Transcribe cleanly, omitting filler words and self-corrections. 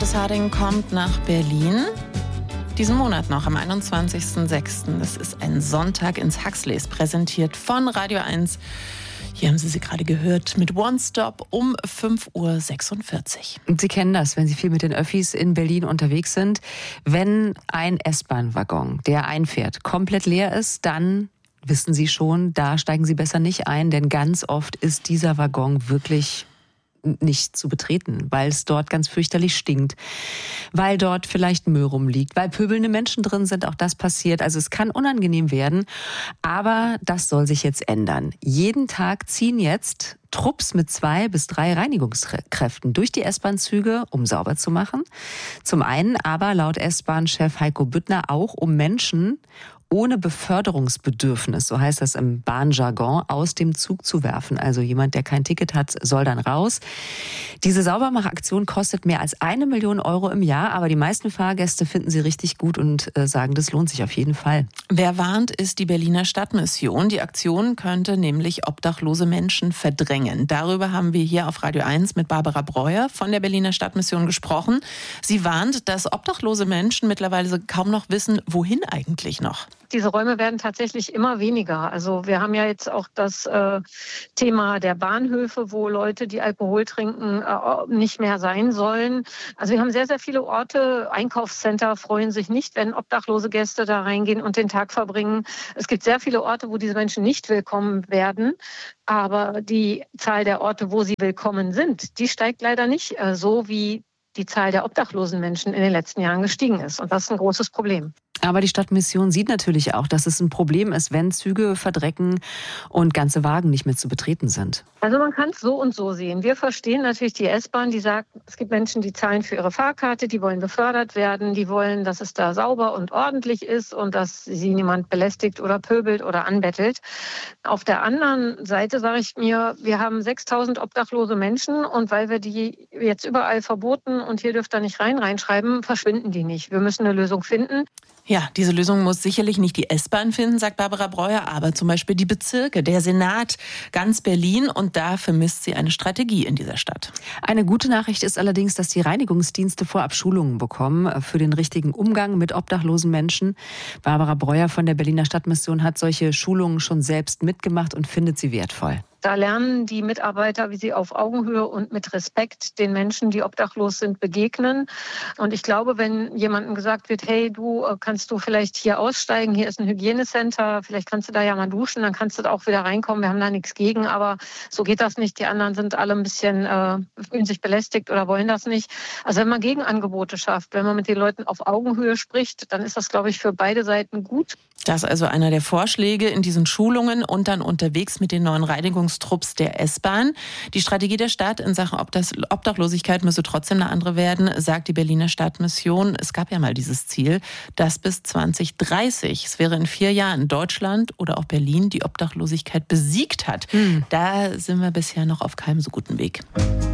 Harding kommt nach Berlin. Diesen Monat noch, am 21.06. Das ist ein Sonntag ins Huxleys, präsentiert von Radio 1. Hier haben Sie gerade gehört mit One Stop um 5.46 Uhr. Und Sie kennen das, wenn Sie viel mit den Öffis in Berlin unterwegs sind. Wenn ein S-Bahn-Waggon, der einfährt, komplett leer ist, dann wissen Sie schon, da steigen Sie besser nicht ein, denn ganz oft ist dieser Waggon wirklich nicht zu betreten, weil es dort ganz fürchterlich stinkt, weil dort vielleicht Müll rumliegt, weil pöbelnde Menschen drin sind, auch das passiert. Also es kann unangenehm werden, aber das soll sich jetzt ändern. Jeden Tag ziehen jetzt Trupps mit 2 bis 3 Reinigungskräften durch die S-Bahn-Züge, um sauber zu machen. Zum einen aber laut S-Bahn-Chef Heiko Büttner auch, um Menschen ohne Beförderungsbedürfnis, so heißt das im Bahnjargon, aus dem Zug zu werfen. Also jemand, der kein Ticket hat, soll dann raus. Diese Saubermachaktion kostet mehr als 1 Million Euro im Jahr, aber die meisten Fahrgäste finden sie richtig gut und sagen, das lohnt sich auf jeden Fall. Wer warnt, ist die Berliner Stadtmission. Die Aktion könnte nämlich obdachlose Menschen verdrängen. Darüber haben wir hier auf Radio 1 mit Barbara Breuer von der Berliner Stadtmission gesprochen. Sie warnt, dass obdachlose Menschen mittlerweile kaum noch wissen, wohin eigentlich noch. Diese Räume werden tatsächlich immer weniger. Also wir haben ja jetzt auch das Thema der Bahnhöfe, wo Leute, die Alkohol trinken, nicht mehr sein sollen. Also wir haben sehr, sehr viele Orte. Einkaufscenter freuen sich nicht, wenn obdachlose Gäste da reingehen und den Tag verbringen. Es gibt sehr viele Orte, wo diese Menschen nicht willkommen werden. Aber die Zahl der Orte, wo sie willkommen sind, die steigt leider nicht so, wie die Zahl der obdachlosen Menschen in den letzten Jahren gestiegen ist. Und das ist ein großes Problem. Aber die Stadtmission sieht natürlich auch, dass es ein Problem ist, wenn Züge verdrecken und ganze Wagen nicht mehr zu betreten sind. Also man kann es so und so sehen. Wir verstehen natürlich die S-Bahn, die sagt, es gibt Menschen, die zahlen für ihre Fahrkarte, die wollen befördert werden, die wollen, dass es da sauber und ordentlich ist und dass sie niemand belästigt oder pöbelt oder anbettelt. Auf der anderen Seite sage ich mir, wir haben 6.000 obdachlose Menschen und weil wir die jetzt überall verboten und hier dürft ihr nicht reinschreiben, verschwinden die nicht. Wir müssen eine Lösung finden. Ja, diese Lösung muss sicherlich nicht die S-Bahn finden, sagt Barbara Breuer, aber zum Beispiel die Bezirke, der Senat, ganz Berlin. Und da vermisst sie eine Strategie in dieser Stadt. Eine gute Nachricht ist allerdings, dass die Reinigungsdienste vorab Schulungen bekommen für den richtigen Umgang mit obdachlosen Menschen. Barbara Breuer von der Berliner Stadtmission hat solche Schulungen schon selbst mitgemacht und findet sie wertvoll. Da lernen die Mitarbeiter, wie sie auf Augenhöhe und mit Respekt den Menschen, die obdachlos sind, begegnen. Und ich glaube, wenn jemandem gesagt wird, hey, du kannst du vielleicht hier aussteigen, hier ist ein Hygienecenter, vielleicht kannst du da ja mal duschen, dann kannst du da auch wieder reinkommen, wir haben da nichts gegen, aber so geht das nicht. Die anderen sind alle ein bisschen, fühlen sich belästigt oder wollen das nicht. Also wenn man Gegenangebote schafft, wenn man mit den Leuten auf Augenhöhe spricht, dann ist das, glaube ich, für beide Seiten gut. Das ist also einer der Vorschläge in diesen Schulungen und dann unterwegs mit den neuen Reinigungstrupps der S-Bahn. Die Strategie der Stadt in Sachen Obdachlosigkeit müsse trotzdem eine andere werden, sagt die Berliner Stadtmission. Es gab ja mal dieses Ziel, dass bis 2030, es wäre in 4 Jahren, Deutschland oder auch Berlin die Obdachlosigkeit besiegt hat. Da sind wir bisher noch auf keinem so guten Weg.